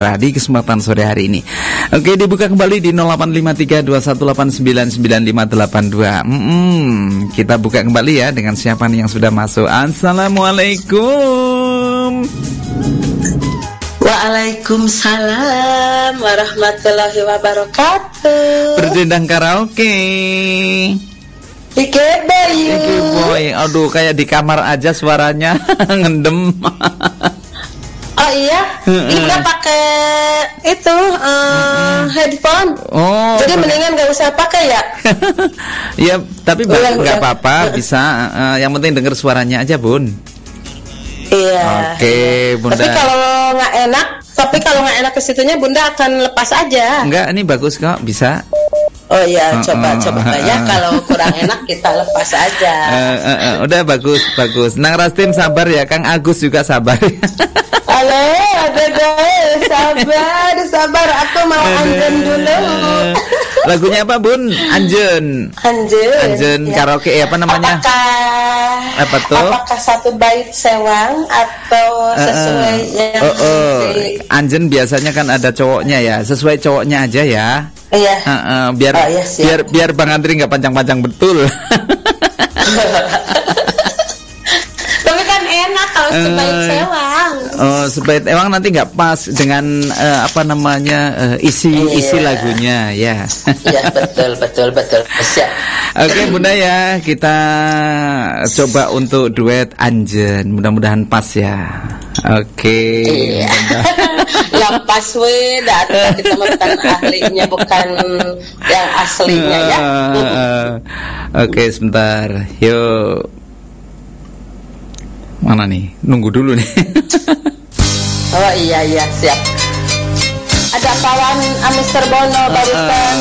di kesempatan sore hari ini. Oke, dibuka kembali di 085321899582. Kita buka kembali ya dengan siapa nih yang sudah masuk. Assalamualaikum. Waalaikumsalam warahmatullahi wabarakatuh. Berdendang karaoke. Ike Bayu. Ike Boy. Aduh, kayak di kamar aja suaranya ngendem. Oh iya, Ibra pakai itu headphone. Oh, jadi mendingan gak usah pakai ya. Ya, tapi nggak apa-apa, bisa. Yang penting dengar suaranya aja, Bun. Iya. Oke, Bunda. Tapi kalau nggak enak ke situnya, Bunda akan lepas aja. Enggak, ini bagus kok, bisa. Oh iya, coba ya. Kalau kurang enak kita lepas aja. Udah bagus. Nang Rastim sabar ya, Kang Agus juga sabar. Halo, sabar. Aku mau anjen dulu. Lagunya apa, Bun? Anjen ya. Karaoke apa namanya? Apakah satu bait sewang atau sesuai yang Anjen biasanya kan ada cowoknya ya. Sesuai cowoknya aja ya. Iya. Biar Bang Andri nggak panjang-panjang betul. Tapi kan enak kalau sebaik sewang. Oh, sebaik ewang nanti nggak pas dengan isi lagunya ya. Iya, betul. Siap. Oke, Bunda ya, kita coba untuk duet Anjen. Mudah-mudahan pas ya. Oke. Iya. Yang pas kita bukan ahlinya, bukan yang aslinya ya. Oke, sebentar. Yuk. Mana nih? Nunggu dulu nih. Oh iya, siap. Ada kawan Mr. Bono barusan